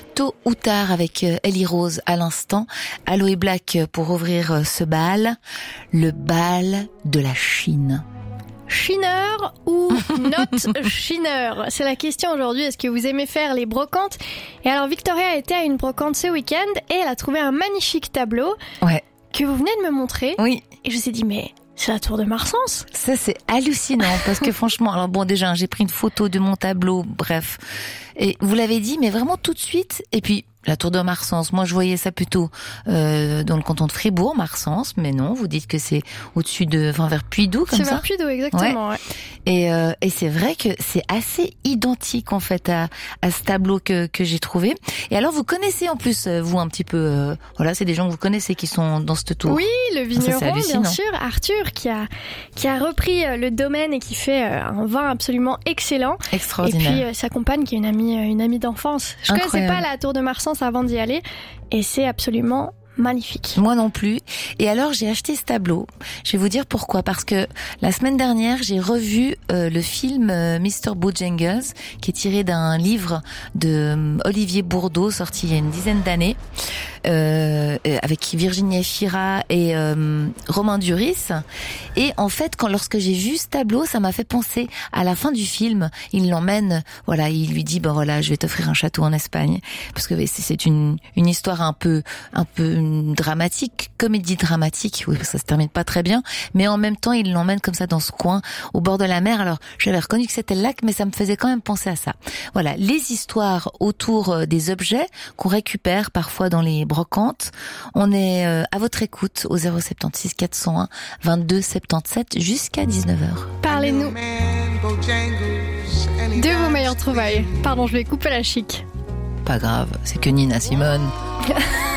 tôt ou tard avec Ellie Rose à l'instant. Aloe Black pour ouvrir ce bal, le bal de la Chine. Chiner ou not chiner? C'est la question aujourd'hui. Est-ce que vous aimez faire les brocantes? Et alors Victoria a été à une brocante ce week-end et elle a trouvé un magnifique tableau que vous venez de me montrer. Oui. Et je me suis dit, mais c'est la tour de Marsens. Ça, c'est hallucinant parce que franchement, alors bon, déjà, j'ai pris une photo de mon tableau, bref. Et vous l'avez dit, mais vraiment tout de suite. Et puis, la tour de Marsens, moi je voyais ça plutôt dans le canton de Fribourg, Marsens, mais non, vous dites que c'est au-dessus de, enfin vers Puy-Doux comme ça. C'est vers Puy-Doux, exactement. Ouais. Et c'est vrai que c'est assez identique en fait à ce tableau que j'ai trouvé. Et alors vous connaissez en plus vous un petit peu, voilà, c'est des gens que vous connaissez qui sont dans cette tour. Oui, le vigneron bien sûr, Arthur qui a repris le domaine et qui fait un vin absolument excellent. Extraordinaire. Et puis sa compagne qui est une amie d'enfance. Je connaissais pas la tour de Marsens avant d'y aller et c'est absolument magnifique. Moi non plus. Et alors j'ai acheté ce tableau. Je vais vous dire pourquoi. Parce que la semaine dernière j'ai revu le film Mr. Bojangles, qui est tiré d'un livre de Olivier Bourdeau sorti il y a une dizaine d'années, avec Virginie Efira et Romain Duris. Et en fait, lorsque j'ai vu ce tableau, ça m'a fait penser à la fin du film. Il l'emmène, voilà, il lui dit, ben voilà, je vais t'offrir un château en Espagne, parce que c'est une histoire un peu dramatique, comédie dramatique. Oui, ça se termine pas très bien, mais en même temps, il l'emmène comme ça dans ce coin, au bord de la mer. Alors, j'avais reconnu que c'était le lac, mais ça me faisait quand même penser à ça. Voilà, les histoires autour des objets qu'on récupère parfois dans les brocantes. On est à votre écoute au 076 401 22 77 jusqu'à 19h. Parlez-nous de vos meilleures trouvailles. Pardon, je vais couper la chic. Pas grave, c'est que Nina Simone.